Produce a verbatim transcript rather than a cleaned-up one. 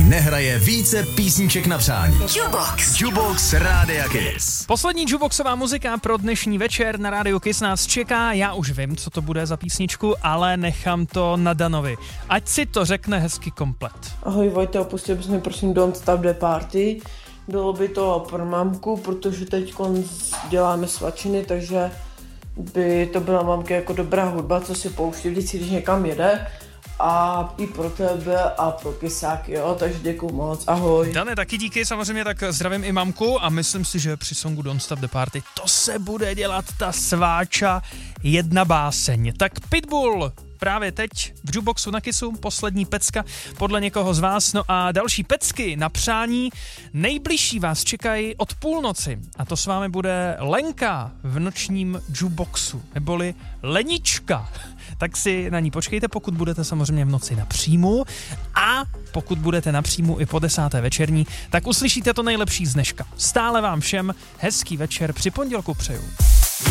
nehraje více písniček na přání. Jukebox. Jukebox Rádia Kiss. Poslední jukeboxová muzika pro dnešní večer na Rádiu Kiss nás čeká. Já už vím, co to bude za písničku, ale nechám to na Danovi. Ať si to řekne hezky komplet. Ahoj Vojta, opustil bys mi prosím Don't Stop the Party. Bylo by to pro mamku, protože teď děláme svačiny, takže by to byla mamka jako dobrá hudba, co si pouští vždycky, když někam jede. A i pro tebe a pro kysáky, jo, takže děkuju moc, ahoj. Dane, taky díky, samozřejmě tak zdravím i mamku a myslím si, že při songu Don't Stop the Party to se bude dělat ta sváča jedna báseň. Tak Pitbull právě teď v jukeboxu na Kissu, poslední pecka podle někoho z vás. No a další pecky na přání nejbližší vás čekají od půlnoci. A to s vámi bude Lenka v nočním jukeboxu, neboli Lenička. Tak si na ní počkejte, pokud budete samozřejmě v noci na příjmu a pokud budete na příjmu i po desáté večerní, tak uslyšíte to nejlepší z dneška. Stále vám všem hezký večer při pondělku přeju.